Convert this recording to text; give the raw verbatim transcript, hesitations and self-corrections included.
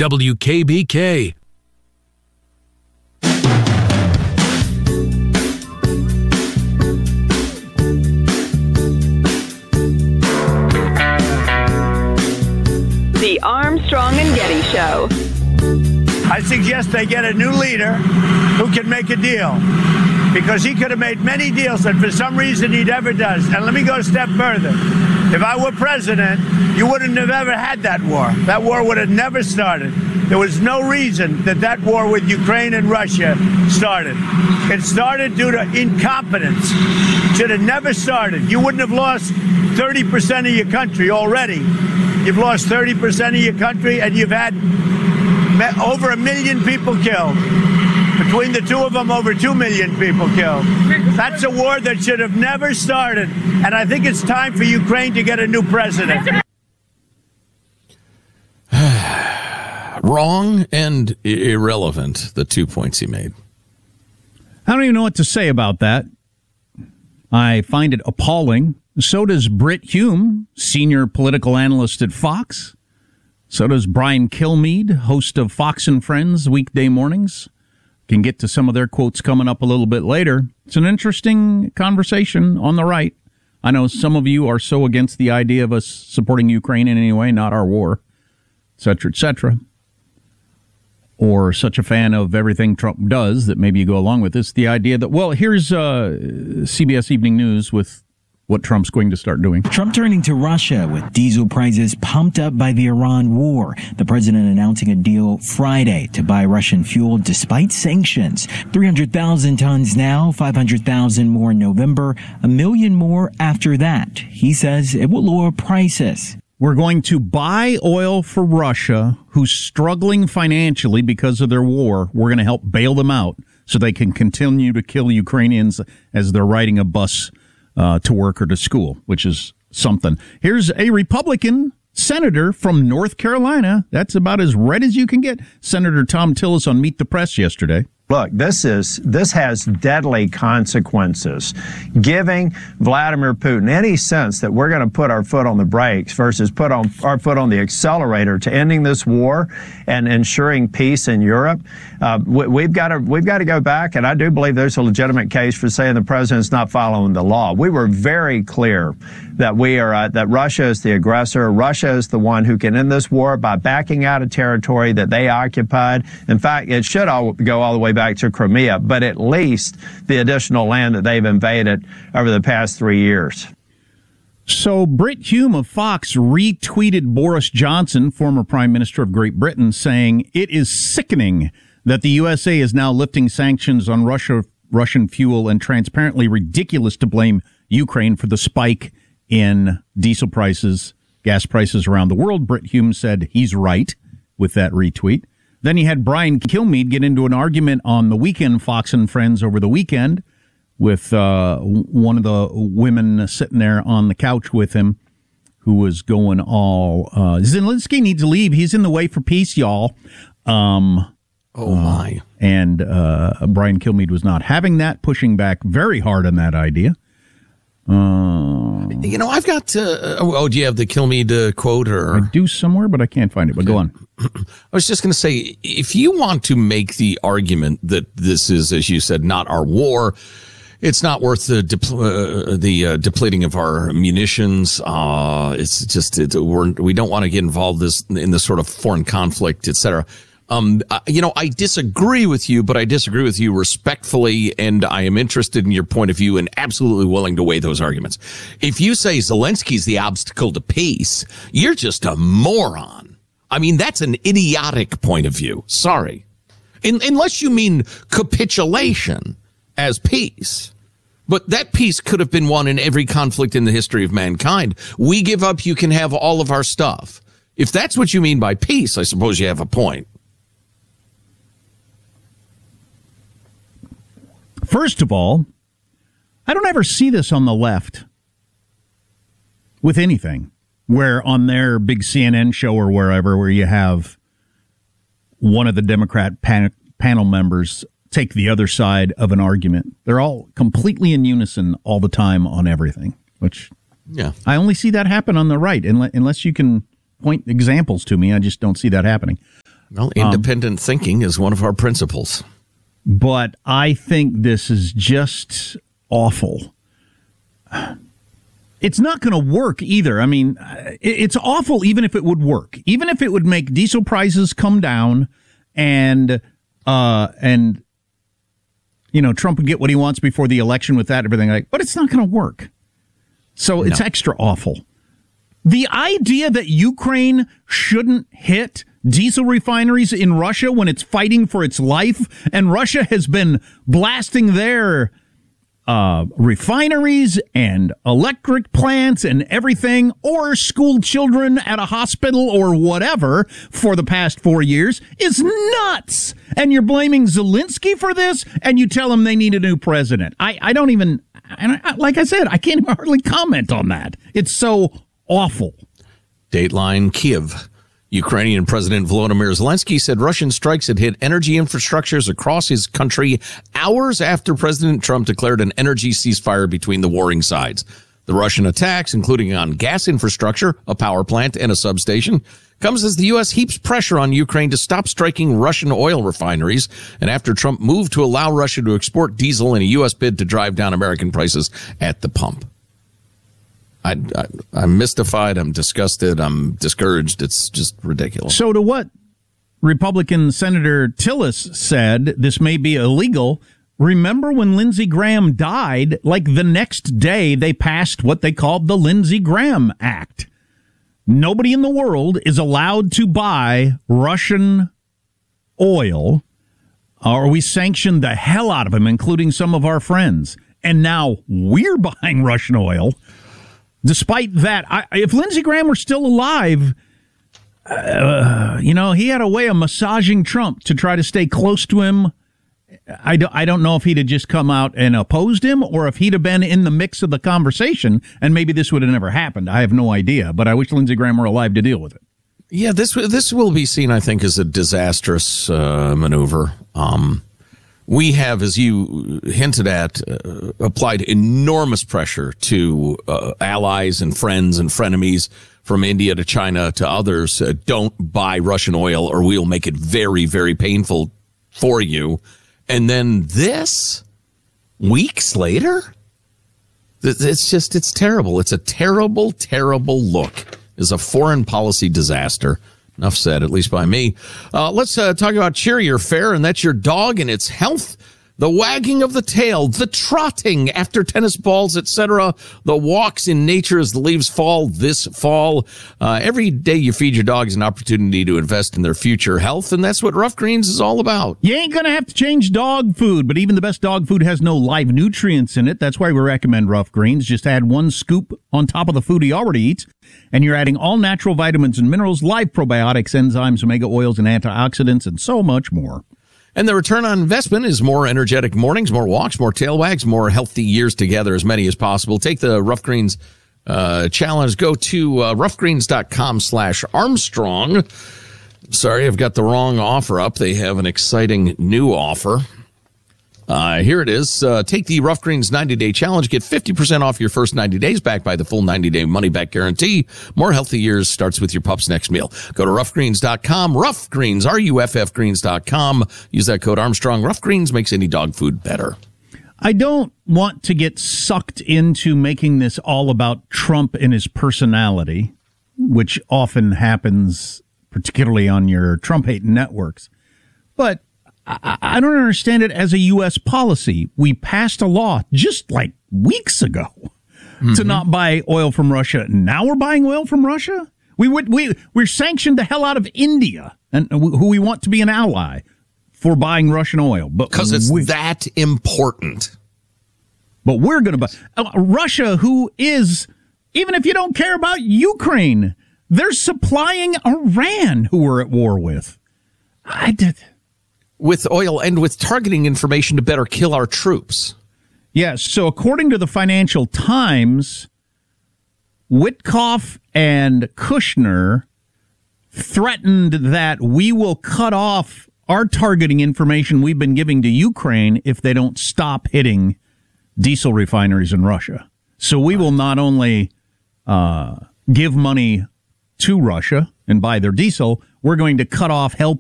W K B K. The Armstrong and Getty Show. I suggest they get a new leader who can make a deal, because he could have made many deals that for some reason he never does. And let me go a step further. If I were president, you wouldn't have ever had that war. That war would have never started. There was no reason that that war with Ukraine and Russia started. It started due to incompetence. It should have never started. You wouldn't have lost thirty percent of your country already. You've lost thirty percent of your country, and you've had over a million people killed. Between the two of them, over two million people killed. That's a war that should have never started. And I think it's time for Ukraine to get a new president. Wrong and irrelevant, the two points he made. I don't even know what to say about that. I find it appalling. So does Brit Hume, senior political analyst at Fox. So does Brian Kilmeade, host of Fox and Friends weekday mornings. Can get to some of their quotes coming up a little bit later. It's an interesting conversation on the right. I know some of you are so against the idea of us supporting Ukraine in any way, not our war, et cetera, et cetera. Or such a fan of everything Trump does that maybe you go along with this. The idea that, well, here's uh, C B S Evening News with what Trump's going to start doing. Trump turning to Russia with diesel prices pumped up by the Iran war. The president announcing a deal Friday to buy Russian fuel despite sanctions. three hundred thousand tons now, five hundred thousand more in November, a million more after that. He says it will lower prices. We're going to buy oil for Russia, who's struggling financially because of their war. We're going to help bail them out so they can continue to kill Ukrainians as they're riding a bus uh, to work or to school, which is something. Here's a Republican senator from North Carolina. That's about as red as you can get. Senator Tom Tillis on Meet the Press yesterday. Look, this is this has deadly consequences. Giving Vladimir Putin any sense that we're going to put our foot on the brakes versus put on our foot on the accelerator to ending this war and ensuring peace in Europe, uh, we, we've got to we've got to go back. And I do believe there's a legitimate case for saying the president's not following the law. We were very clear that we are uh, that Russia is the aggressor. Russia is the one who can end this war by backing out of territory that they occupied. In fact, it should all go all the way back to Crimea, but at least the additional land that they've invaded over the past three years. So Brit Hume of Fox retweeted Boris Johnson, former Prime Minister of Great Britain, saying it is sickening that the U S A is now lifting sanctions on Russia, Russian fuel, and transparently ridiculous to blame Ukraine for the spike in diesel prices, gas prices around the world. Brit Hume said he's right with that retweet. Then he had Brian Kilmeade get into an argument on the weekend, Fox and Friends over the weekend, with uh, one of the women sitting there on the couch with him who was going all, uh, Zelensky needs to leave. He's in the way for peace, y'all. Um, oh, my. Uh, and uh, Brian Kilmeade was not having that, pushing back very hard on that idea. Uh, you know, I've got, uh, oh, do you have the Kilmeade uh, quote? Or? I do somewhere, but I can't find it, but okay. Go on. I was just going to say, if you want to make the argument that this is, as you said, not our war, it's not worth the depl- uh, the uh, depleting of our munitions. Uh, it's just it, we're, we don't want to get involved this in this sort of foreign conflict, et cetera. Um, you know, I disagree with you, but I disagree with you respectfully, and I am interested in your point of view and absolutely willing to weigh those arguments. If you say Zelensky's the obstacle to peace, you're just a moron. I mean, that's an idiotic point of view. Sorry. In, unless you mean capitulation as peace. But that peace could have been won in every conflict in the history of mankind. We give up, you can have all of our stuff. If that's what you mean by peace, I suppose you have a point. First of all, I don't ever see this on the left with anything, where on their big C N N show or wherever, where you have one of the Democrat pan- panel members take the other side of an argument. They're all completely in unison all the time on everything, which yeah, I only see that happen on the right. Unless you can point examples to me, I just don't see that happening. Well, independent um, thinking is one of our principles. But I think this is just awful. It's not going to work either. I mean, it's awful even if it would work. Even if it would make diesel prices come down and, uh, and, you know, Trump would get what he wants before the election with that, everything like, but it's not going to work. So it's no. extra awful. The idea that Ukraine shouldn't hit diesel refineries in Russia when it's fighting for its life, and Russia has been blasting their uh, refineries and electric plants and everything, or school children at a hospital or whatever for the past four years, is nuts. And you're blaming Zelensky for this, and you tell him they need a new president. I, I don't even, and I, like I said, I can't hardly comment on that. It's so awful. Dateline Kiev. Ukrainian President Volodymyr Zelensky said Russian strikes had hit energy infrastructures across his country hours after President Trump declared an energy ceasefire between the warring sides. The Russian attacks, including on gas infrastructure, a power plant, and a substation, comes as the U S heaps pressure on Ukraine to stop striking Russian oil refineries, and after Trump moved to allow Russia to export diesel in a U S bid to drive down American prices at the pump. I, I, I'm mystified. I'm disgusted. I'm discouraged. It's just ridiculous. So to what Republican Senator Tillis said, this may be illegal. Remember when Lindsey Graham died, like the next day they passed what they called the Lindsey Graham Act. Nobody in the world is allowed to buy Russian oil, or we sanctioned the hell out of them, including some of our friends. And now we're buying Russian oil. Despite that, I, if Lindsey Graham were still alive, uh, you know, he had a way of massaging Trump to try to stay close to him. I, do, I don't know if he'd have just come out and opposed him or if he'd have been in the mix of the conversation, and maybe this would have never happened. I have no idea, but I wish Lindsey Graham were alive to deal with it. Yeah, this this will be seen, I think, as a disastrous uh, maneuver. Um We have, as you hinted at, uh, applied enormous pressure to uh, allies and friends and frenemies from India to China to others. Uh, don't buy Russian oil or we'll make it very, very painful for you. And then this, weeks later, it's just, it's terrible. It's a terrible, terrible look. It's a foreign policy disaster. Enough said, at least by me. Uh, let's uh, talk about cheerier fare, and that's your dog and its health. The wagging of the tail, the trotting after tennis balls, et cetera, the walks in nature as the leaves fall this fall. Uh, every day you feed your dog is an opportunity to invest in their future health, and that's what Rough Greens is all about. You ain't going to have to change dog food, but even the best dog food has no live nutrients in it. That's why we recommend Rough Greens. Just add one scoop on top of the food he already eats, and you're adding all natural vitamins and minerals, live probiotics, enzymes, omega oils, and antioxidants, and so much more. And the return on investment is more energetic mornings, more walks, more tail wags, more healthy years together, as many as possible. Take the Rough Greens uh, challenge. Go to uh, roughgreens.com slash Armstrong. Sorry, I've got the wrong offer up. They have an exciting new offer. Uh, here it is. Uh, take the Rough Greens ninety-day challenge. Get fifty percent off your first ninety days backed by the full ninety-day money-back guarantee. More healthy years starts with your pup's next meal. Go to rough greens dot com. Rough Greens, R U F F Greens dot com. Use that code Armstrong. Rough Greens makes any dog food better. I don't want to get sucked into making this all about Trump and his personality, which often happens, particularly on your Trump-hating networks. But I, I don't understand it as a U S policy. We passed a law just like weeks ago mm-hmm. to not buy oil from Russia. Now we're buying oil from Russia? We would we we're sanctioned the hell out of India, and who we want to be an ally, for buying Russian oil. But because it's we, that important. But we're going to buy uh, Russia, who is, even if you don't care about Ukraine, they're supplying Iran, who we're at war with. I did. With oil and with targeting information to better kill our troops. Yes. So according to the Financial Times, Witkoff and Kushner threatened that we will cut off our targeting information we've been giving to Ukraine if they don't stop hitting diesel refineries in Russia. So we will not only uh, give money to Russia and buy their diesel, we're going to cut off help